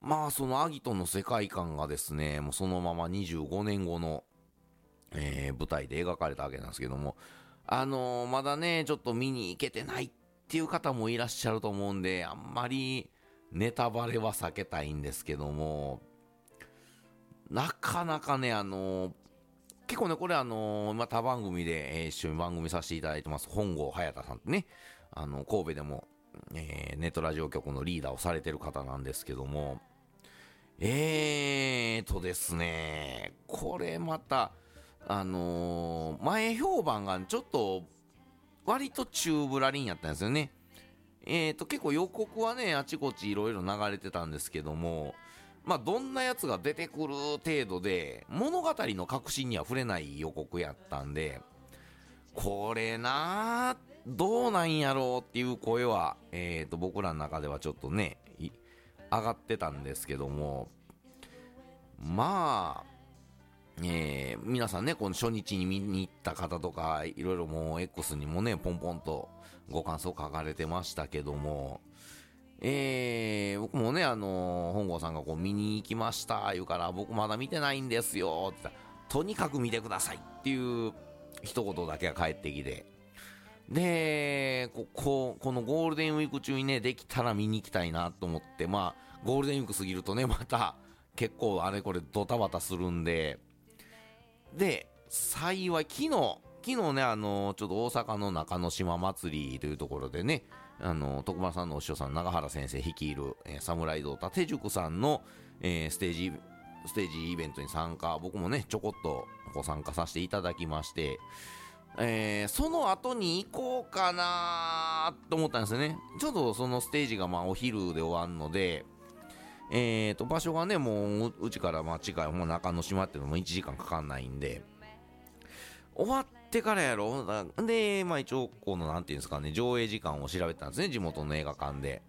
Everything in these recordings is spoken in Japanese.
まあそのアギトの世界観がですね、もうそのまま25年後の、舞台で描かれたわけなんですけども、まだね、ちょっと見に行けてないっていう方もいらっしゃると思うんで、あんまりネタバレは避けたいんですけども、なかなかね、結構ね、これ他番組で、一緒に番組させていただいてます、本郷隼太さんってね、神戸でも、ネットラジオ局のリーダーをされてる方なんですけども、ですね、これまた、前評判がちょっと、割と中ぶらりんやったんですよね。結構予告はね、あちこちいろいろ流れてたんですけども、まあ、どんなやつが出てくる程度で、物語の核心には触れない予告やったんで、これなぁ、どうなんやろうっていう声は、僕らの中ではちょっとね、上がってたんですけども、まあ、皆さんね、この初日に見に行った方とか、いろいろもう X にもね、ポンポンとご感想書かれてましたけども、僕もね、本郷さんがこう見に行きました、言うから、僕まだ見てないんですよ、って言ったら、とにかく見てくださいっていう一言だけが返ってきて、で、このゴールデンウィーク中にね、できたら見に行きたいなと思って、まあ、ゴールデンウィーク過ぎるとね、また、結構あれこれドタバタするんで、で、幸い、昨日ね、ちょっと大阪の中之島祭りというところでね、徳丸さんのお師匠さん、長原先生率いる、侍道立塾さんの、ステージイベントに参加、僕もね、ちょこっとご参加させていただきまして、その後に行こうかなと思ったんですよね。ちょっとそのステージがまあお昼で終わるので、場所がね、もううちからまあ近い、もう中之島っていうのも1時間かかんないんで、終わってからやろで、まあ一応、このなんていうんですかね、上映時間を調べたんですね、地元の映画館で。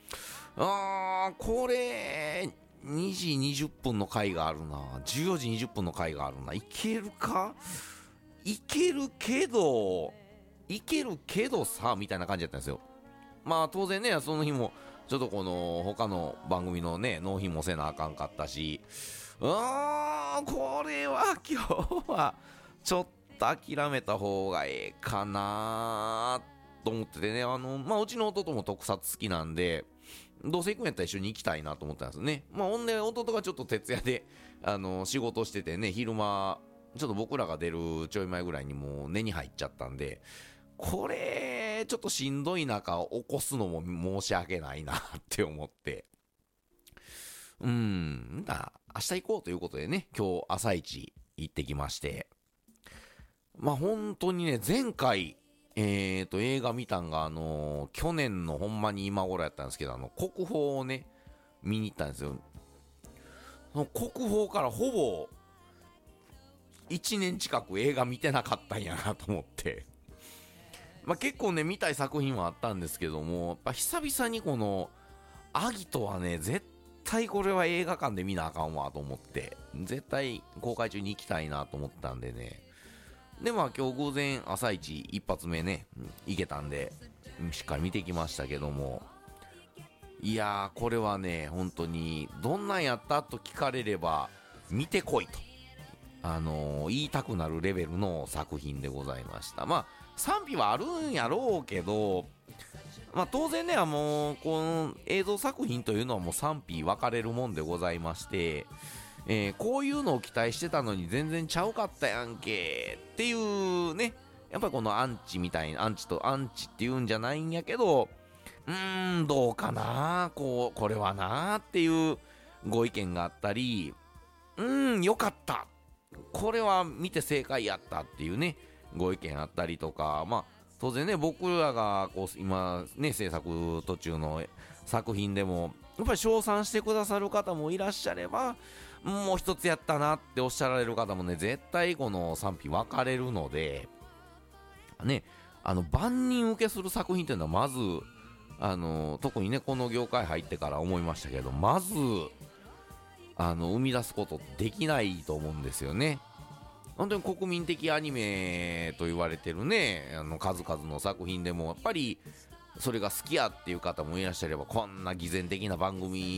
これ、2時20分の回があるな。14時20分の回があるな。いけるかいけるけどさ、みたいな感じだったんですよ。まあ当然ね、その日も、ちょっとこの他の番組のね、納品もせなあかんかったし、これは今日は、ちょっと諦めた方がええかなと思っててね、まあうちの弟も特撮好きなんで、どうせ行くんやったら一緒に行きたいなと思ったんですね。まあほんで弟がちょっと徹夜で、仕事しててね、昼間、ちょっと僕らが出るちょい前ぐらいにもう寝に入っちゃったんで、これ、ちょっとしんどい中起こすのも申し訳ないなって思って。明日行こうということでね、今日朝一行ってきまして。まあ本当にね、前回、映画見たんが去年のほんまに今頃やったんですけど、国宝をね、見に行ったんですよ。その国宝からほぼ、1年近く映画見てなかったんやなと思って。まあ、結構ね、見たい作品はあったんですけども、やっぱ久々にこの、アギトはね、絶対これは映画館で見なあかんわと思って、絶対公開中に行きたいなと思ったんでね。で、まあ今日午前朝一一発目ね、行けたんで、しっかり見てきましたけども、いやー、これはね、本当に、どんなんやったと聞かれれば、見てこいと。言いたくなるレベルの作品でございました。まあ、賛否はあるんやろうけど、まあ当然ね、もう、この映像作品というのはもう賛否分かれるもんでございまして、こういうのを期待してたのに全然ちゃうかったやんけっていうね、やっぱりこのアンチみたいな、アンチっていうんじゃないんやけど、どうかなこれはなっていうご意見があったり、よかったこれは見て正解やったっていうね、ご意見あったりとか、まあ、当然ね、僕らがこう今ね、制作途中の作品でも、やっぱり称賛してくださる方もいらっしゃれば、もう一つやったなっておっしゃられる方もね、絶対この賛否分かれるので、ね、万人受けする作品っていうのはまず、特にね、この業界入ってから思いましたけど、まず、生み出すことできないと思うんですよね。本当に国民的アニメと言われてるね、数々の作品でも、やっぱり、それが好きやっていう方もいらっしゃれば、こんな偽善的な番組